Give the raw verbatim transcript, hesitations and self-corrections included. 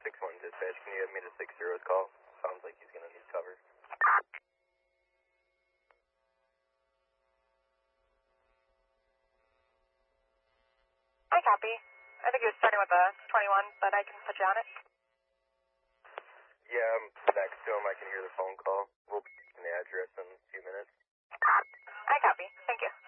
six one dispatch, can you have me to six zero's call? Sounds like he's gonna need cover. I copy. I think he was starting with a twenty-one, but I can put you on it. Yeah, I'm next to him. I can hear the phone call. We'll be in the address in a few minutes. I copy. Thank you.